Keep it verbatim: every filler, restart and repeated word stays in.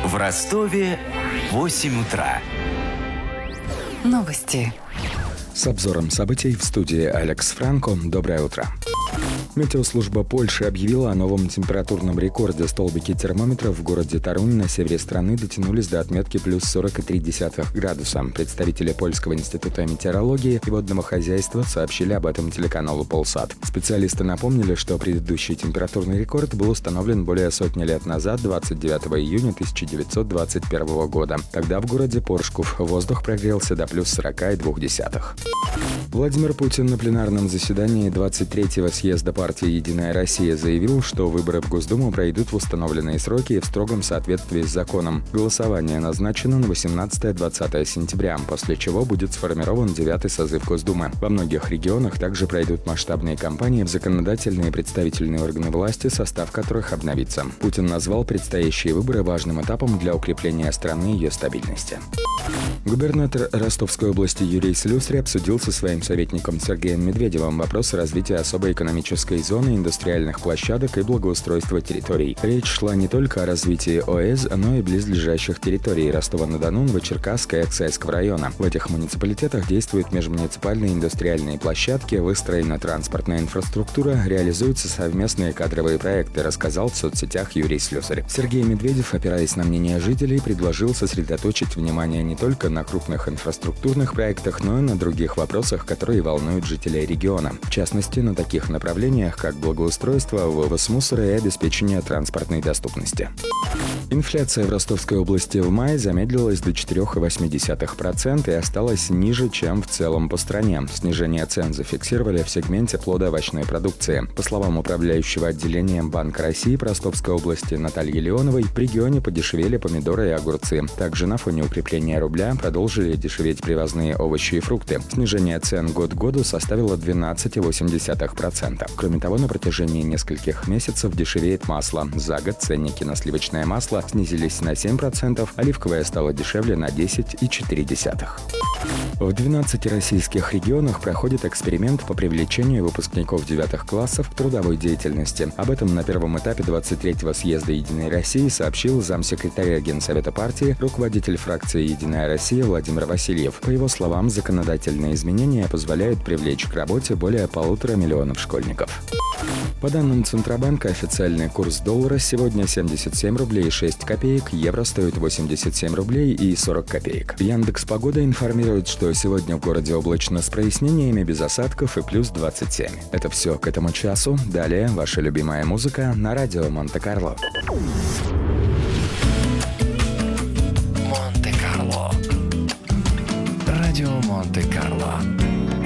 В Ростове восемь утра. Новости. С обзором событий в студии Алекс Франко. Доброе утро. Метеослужба Польши объявила о новом температурном рекорде. Столбики термометров в городе Торунь на севере страны дотянулись до отметки плюс сорок целых три десятых градуса. Представители Польского института метеорологии и водного хозяйства сообщили об этом телеканалу Полсат. Специалисты напомнили, что предыдущий температурный рекорд был установлен более сотни лет назад, двадцать девятого июня тысяча девятьсот двадцать первого года. Тогда в городе Поршков воздух прогрелся до плюс сорок целых две десятых. Владимир Путин на пленарном заседании двадцать третьего съезда партии «Единая Россия» заявил, что выборы в Госдуму пройдут в установленные сроки и в строгом соответствии с законом. Голосование назначено на восемнадцатое-двадцатое сентября, после чего будет сформирован девятый созыв Госдумы. Во многих регионах также пройдут масштабные кампании в законодательные и представительные органы власти, состав которых обновится. Путин назвал предстоящие выборы важным этапом для укрепления страны и ее стабильности. Губернатор Ростовской области Юрий Слюсарь обсудил со своим советником Сергеем Медведевым вопрос развития особой экономической зоны, индустриальных площадок и благоустройства территорий. Речь шла не только о развитии ОЭС, но и близлежащих территорий Ростова-на-Дону, Новочеркасска и Аксайского района. В этих муниципалитетах действуют межмуниципальные индустриальные площадки, выстроена транспортная инфраструктура, реализуются совместные кадровые проекты, рассказал в соцсетях Юрий Слюсарь. Сергей Медведев, опираясь на мнение жителей, предложил сосредоточить внимание не только на крупных инфраструктурных проектах, но и на других вопросах, которые волнуют жителей региона. В частности, на таких направлениях, как благоустройство, вывоз мусора и обеспечение транспортной доступности. Инфляция в Ростовской области в мае замедлилась до четыре целых восемь десятых процента и осталась ниже, чем в целом по стране. Снижение цен зафиксировали в сегменте плодоовощной продукции. По словам управляющего отделением Банка России по Ростовской области Натальи Леоновой, в регионе подешевели помидоры и огурцы. Также на фоне укрепления рубля продолжили дешеветь привозные овощи и фрукты. Снижение цен год к году составило двенадцать целых восемь десятых процента. Кроме того, на протяжении нескольких месяцев дешевеет масло. За год ценники на сливочное масло снизились на семь процентов, оливковое стало дешевле на десять целых четыре десятых процента. В двенадцати российских регионах проходит эксперимент по привлечению выпускников девятых классов к трудовой деятельности. Об этом на первом этапе двадцать третьего съезда «Единой России» сообщил замсекретаря Генсовета партии, руководитель фракции «Единая Россия» Владимир Васильев. По его словам, законодательные изменения позволяют привлечь к работе более полутора миллионов школьников. По данным Центробанка, официальный курс доллара сегодня семьдесят семь рублей шесть копеек, евро стоит восемьдесят семь рублей и сорок копеек. Яндекс.Погода информирует, что сегодня в городе облачно с прояснениями, без осадков и плюс двадцать семь. Это все к этому часу. Далее ваша любимая музыка на радио Монте-Карло. Монте-Карло. Радио Монте-Карло.